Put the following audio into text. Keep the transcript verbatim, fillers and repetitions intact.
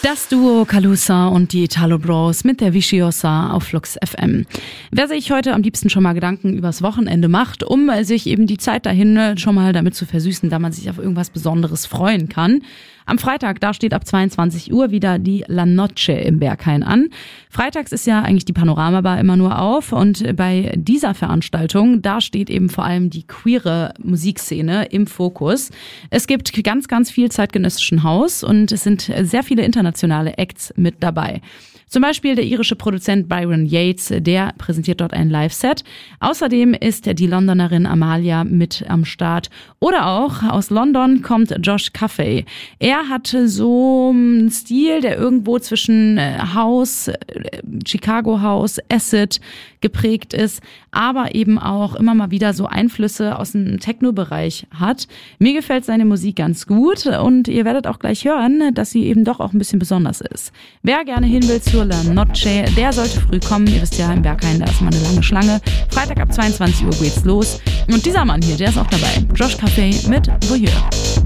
Das Duo Calusa und die Italo Bros mit der Viciosa auf Flux F M. Wer sich heute am liebsten schon mal Gedanken übers Wochenende macht, um sich eben die Zeit dahin schon mal damit zu versüßen, da man sich auf irgendwas Besonderes freuen kann. Am Freitag, da steht ab zweiundzwanzig Uhr wieder die La Noche im Berghain an. Freitags ist ja eigentlich die Panoramabar immer nur auf und bei dieser Veranstaltung, da steht eben vor allem die queere Musikszene im Fokus. Es gibt ganz, ganz viel zeitgenössischen Haus und es sind sehr viele internationale Acts mit dabei. Zum Beispiel der irische Produzent Byron Yates, der präsentiert dort ein Live-Set. Außerdem ist die Londonerin Amalia mit am Start. Oder auch aus London kommt Josh Caffey. Er hatte so einen Stil, der irgendwo zwischen House, Chicago House, Acid geprägt ist, aber eben auch immer mal wieder so Einflüsse aus dem Techno-Bereich hat. Mir gefällt seine Musik ganz gut und ihr werdet auch gleich hören, dass sie eben doch auch ein bisschen besonders ist. Wer gerne hin will zur La Noche, der sollte früh kommen. Ihr wisst ja, im Berghain, da ist mal eine lange Schlange. Freitag ab zweiundzwanzig Uhr geht's los. Und dieser Mann hier, der ist auch dabei. Josh Caffey mit Voyeur.